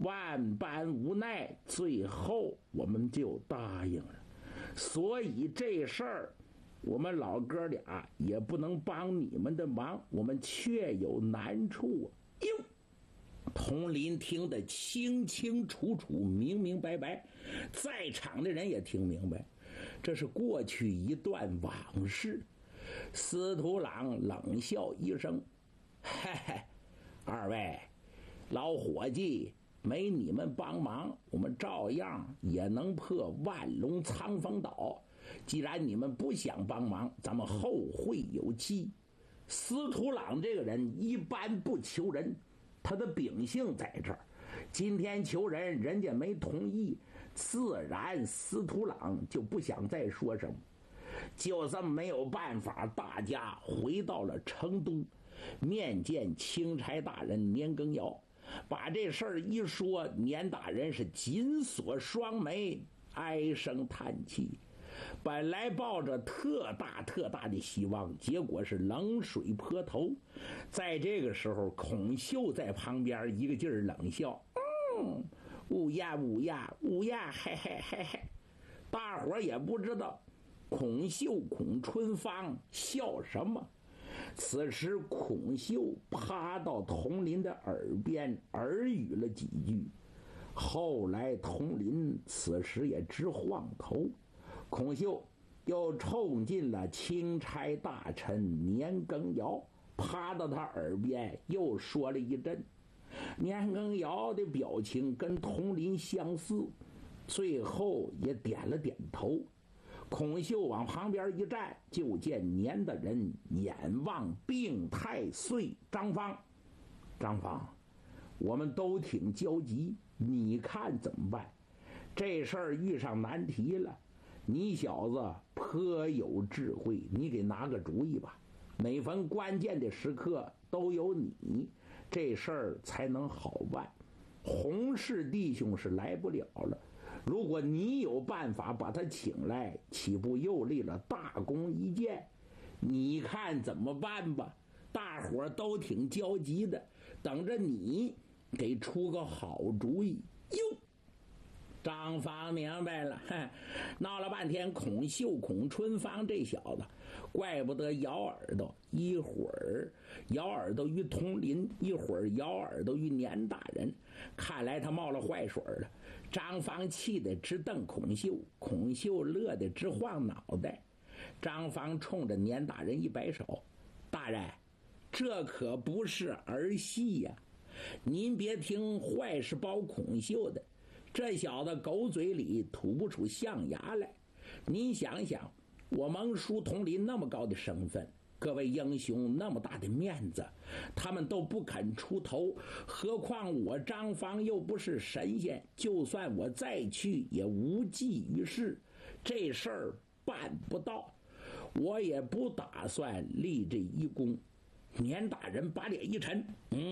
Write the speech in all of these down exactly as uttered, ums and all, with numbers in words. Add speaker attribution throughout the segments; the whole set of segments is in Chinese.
Speaker 1: 万般无奈，最后我们就答应了。所以这事儿我们老哥俩也不能帮你们的忙，我们确有难处啊。哟，佟林听得清清楚楚，明明白白，在场的人也听明白，这是过去一段往事。司徒朗冷笑一声：“嘿嘿，二位老伙计，没你们帮忙，我们照样也能破万龙苍风岛。既然你们不想帮忙，咱们后会有期。”司徒朗这个人一般不求人，他的秉性在这儿。今天求人，人家没同意，自然司徒朗就不想再说什么。就这么没有办法，大家回到了成都，面见钦差大人年羹尧，把这事儿一说，年大人是紧锁双眉，唉声叹气。本来抱着特大特大的希望，结果是冷水泼头。在这个时候，孔秀在旁边一个劲儿冷笑：“嗯，乌鸦乌鸦乌鸦，嘿嘿嘿嘿。”大伙儿也不知道孔秀孔春芳笑什么。此时孔秀趴到佟林的耳边耳语了几句，后来佟林此时也直晃头。孔秀又冲进了钦差大臣年羹尧，趴到他耳边又说了一阵。年羹尧的表情跟佟林相似，最后也点了点头。孔秀往旁边一站，就见年大人眼望病态岁张方。张方，我们都挺焦急，你看怎么办？这事儿遇上难题了，你小子颇有智慧，你给拿个主意吧。每逢关键的时刻都有你，这事儿才能好办。洪氏弟兄是来不了了，如果你有办法把他请来，岂不又立了大功一件？你看怎么办吧？大伙儿都挺焦急的，等着你给出个好主意。哟，张方明白了，哼，闹了半天孔秀孔春芳这小子，怪不得咬耳朵，一会儿咬耳朵于佟林，一会儿咬耳朵于年大人，看来他冒了坏水了。张方气得直瞪孔秀，孔秀乐得直晃脑袋。张方冲着年大人一摆手：“大人，这可不是儿戏呀、啊！您别听坏事包孔秀的，这小子狗嘴里吐不出象牙来。您想想，我蒙叔佟林那么高的身份，各位英雄那么大的面子，他们都不肯出头，何况我张方又不是神仙，就算我再去也无济于事，这事儿办不到，我也不打算立这一功。”年大人把脸一沉，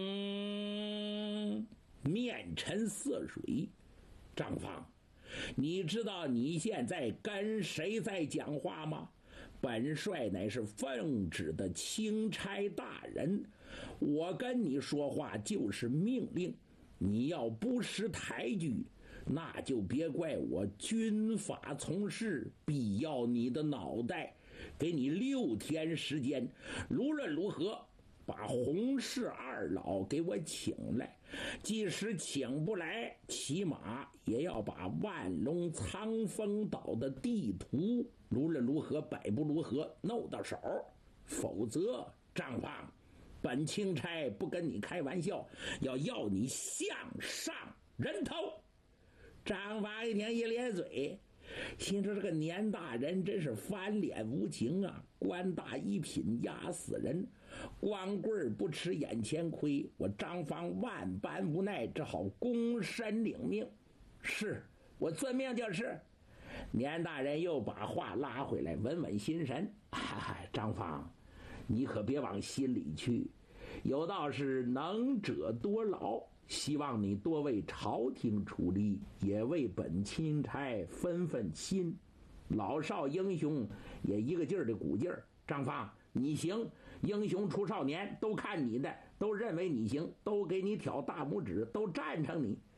Speaker 1: 嗯，面沉似水。张方，你知道你现在跟谁在讲话吗？本帅乃是奉旨的钦差大人，我跟你说话就是命令，你要不识抬举，那就别怪我军法从事，必要你的脑袋。给你六天时间，无论如何把洪氏二老给我请来，即使请不来，起码也要把万龙苍风岛的地图无论如何百不如何弄到手，否则张方，本钦差不跟你开玩笑，要要你向上人头。张方一听一咧嘴，心说这个年大人真是翻脸无情啊，官大一品压死人，光棍不吃眼前亏，我张方万般无奈，只好躬身领命。是，我遵命就是。年大人又把话拉回来，稳稳心神。哈哈，张方，你可别往心里去，有道是能者多劳，希望你多为朝廷出力，也为本钦差分分心。老少英雄也一个劲儿的鼓劲儿。张方，你行，英雄出少年，都看你的，都认为你行，都给你挑大拇指，都赞成你。